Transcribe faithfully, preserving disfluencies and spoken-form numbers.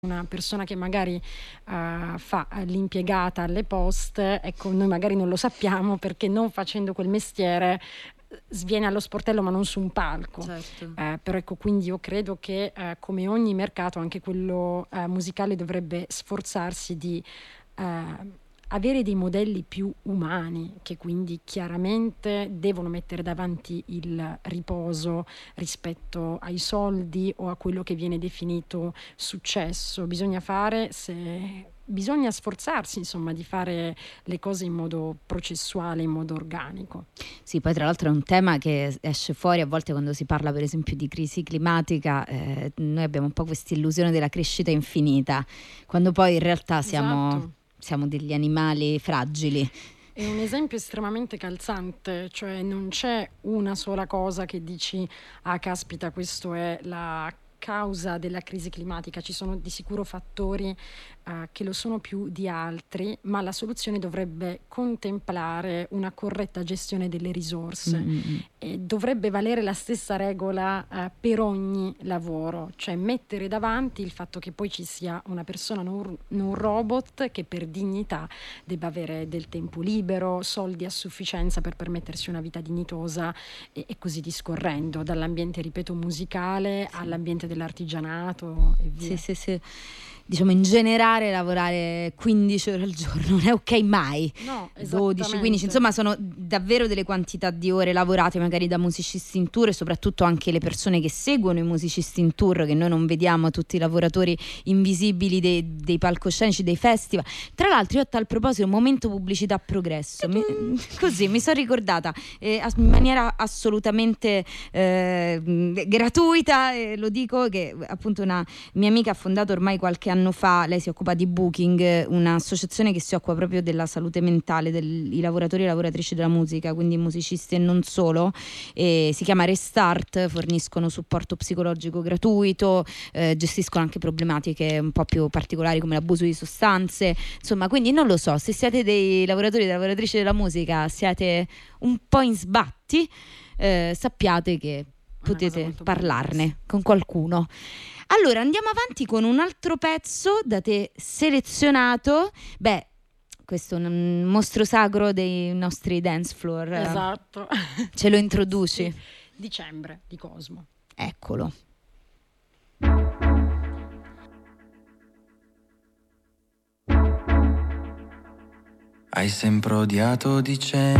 una persona che magari uh, fa l'impiegata alle poste, ecco, noi magari non lo sappiamo perché non facendo quel mestiere sviene allo sportello ma non su un palco. Certo. Eh, però ecco, quindi io credo che eh, come ogni mercato, anche quello eh, musicale dovrebbe sforzarsi di eh, avere dei modelli più umani, che quindi chiaramente devono mettere davanti il riposo rispetto ai soldi o a quello che viene definito successo. Bisogna fare, se bisogna sforzarsi insomma di fare le cose in modo processuale, in modo organico. Sì, poi tra l'altro è un tema che esce fuori a volte quando si parla per esempio di crisi climatica. Eh, noi abbiamo un po' questa illusione della crescita infinita, quando poi in realtà siamo, Esatto. siamo degli animali fragili. È un esempio estremamente calzante, cioè non c'è una sola cosa che dici ah caspita, questo è la causa della crisi climatica. Ci sono di sicuro fattori uh, che lo sono più di altri, ma la soluzione dovrebbe contemplare una corretta gestione delle risorse. Mm-hmm. E dovrebbe valere la stessa regola uh, per ogni lavoro, cioè mettere davanti il fatto che poi ci sia una persona, non un robot, che per dignità debba avere del tempo libero, soldi a sufficienza per permettersi una vita dignitosa e, e così discorrendo, dall'ambiente, ripeto, musicale Sì. all'ambiente dell'artigianato e via. Sì, sì, sì. Diciamo in generale lavorare quindici ore al giorno non è ok mai. No, dodici, quindici, insomma sono davvero delle quantità di ore lavorate magari da musicisti in tour, e soprattutto anche le persone che seguono i musicisti in tour, che noi non vediamo, tutti i lavoratori invisibili dei, dei palcoscenici, dei festival. Tra l'altro io a tal proposito, un momento pubblicità progresso, mi, così mi sono ricordata eh, in maniera assolutamente eh, gratuita, eh, lo dico, che appunto una mia amica ha fondato ormai qualche anno fa, lei si occupa di Booking, un'associazione che si occupa proprio della salute mentale dei lavoratori e lavoratrici della musica, quindi musicisti e non solo, e si chiama Restart, forniscono supporto psicologico gratuito, eh, gestiscono anche problematiche un po' più particolari come l'abuso di sostanze, insomma, quindi non lo so, se siete dei lavoratori e lavoratrici della musica, siete un po' in sbatti, eh, sappiate che potete parlarne con qualcuno. Allora andiamo avanti con un altro pezzo da te selezionato. Beh, questo è un mostro sacro dei nostri dance floor. Esatto. Ce lo introduci? Sì. Dicembre di Cosmo. Eccolo. Hai sempre odiato dicembre.